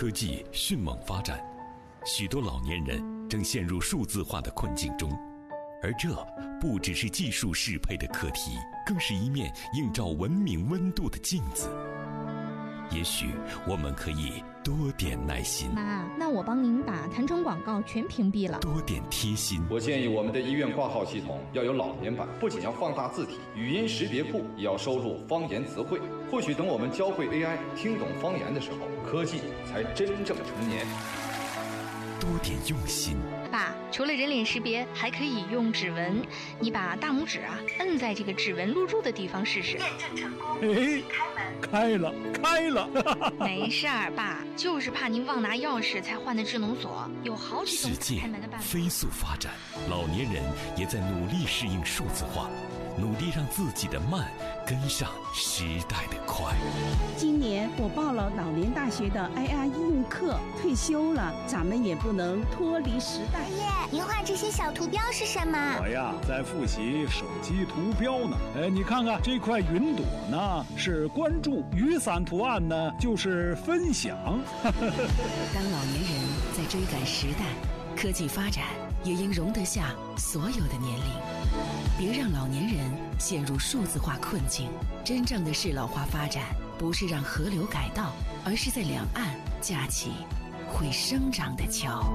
科技迅猛发展，许多老年人正陷入数字化的困境中，而这不只是技术适配的课题，更是一面映照文明温度的镜子。也许我们可以多点耐心。 妈，那我帮您把弹窗广告全屏蔽了。 多点贴心。 我建议我们的医院挂号系统要有老年版，不仅要放大字体，语音识别库也要收录方言词汇。或许等我们教会 AI 听懂方言的时候，科技才真正成年。 多点用心。 爸，除了人脸识别，还可以用指纹。你把大拇指摁在这个指纹录入的地方试试。 验证成功。 哎，开了，开了。 没事儿，爸，就是怕您忘拿钥匙才换的智能锁，有好几种开门的办法。 世界飞速发展，老年人也在努力适应数字化，努力让自己的慢跟上时代的快。 今年我报了老年大学的 IR 应用课，退休了，咱们也不能脱离时代。 爷爷，您画这些小图标是什么？ 我呀，在复习手机图标呢。你看看这块云朵呢，是关注；雨伞图案呢，就是分享。 当老年人在追赶时代，科技发展也应容得下所有的年龄。别让老年人陷入数字化困境。真正的适老化发展，不是让河流改道，而是在两岸架起会生长的桥。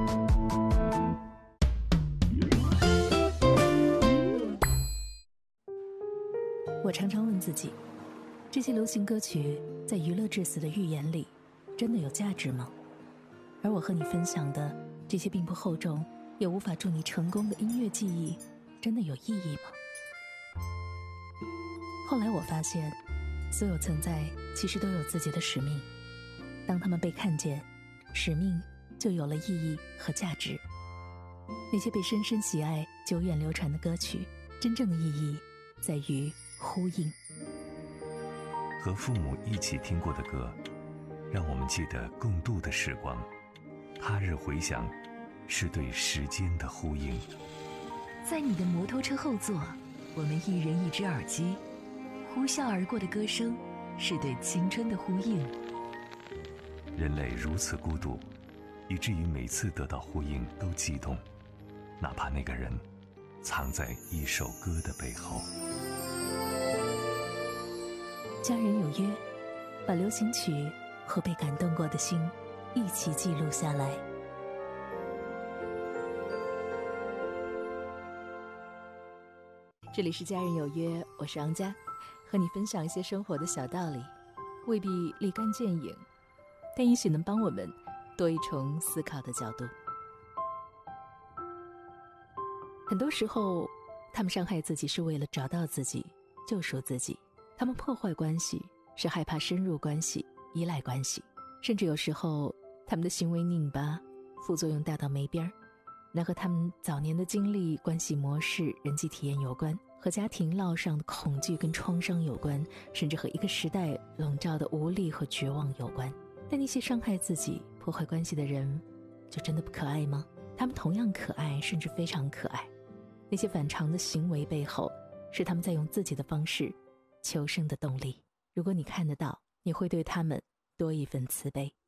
我常常问自己，这些流行歌曲在娱乐至死的预言里，真的有价值吗？而我和你分享的这些并不厚重，也无法助你成功的音乐记忆，真的有意义吗？后来我发现，所有存在其实都有自己的使命，当他们被看见，使命就有了意义和价值。那些被深深喜爱、久远流传的歌曲，真正的意义在于呼应。 和父母一起听过的歌，让我们记得共度的时光。他日回响，是对时间的呼应。 在你的摩托车后座，我们一人一只耳机，呼啸而过的歌声，是对青春的呼应。 人类如此孤独，以至于每次得到呼应都激动，哪怕那个人藏在一首歌的背后。 家人有约，把流行曲和被感动过的心一起记录下来。这里是家人有约，我是昂佳，和你分享一些生活的小道理，未必立竿见影，但也许能帮我们多一重思考的角度。很多时候，他们伤害自己是为了找到自己，救赎自己；他们破坏关系是害怕深入关系，依赖关系，甚至有时候他们的行为拧巴，副作用大到没边儿，那和他们早年的经历、关系模式、人际体验有关，和家庭烙上的恐惧跟创伤有关，甚至和一个时代笼罩的无力和绝望有关。但那些伤害自己、破坏关系的人，就真的不可爱吗？他们同样可爱，甚至非常可爱。那些反常的行为背后，是他们在用自己的方式求生的动力。如果你看得到，你会对他们多一份慈悲。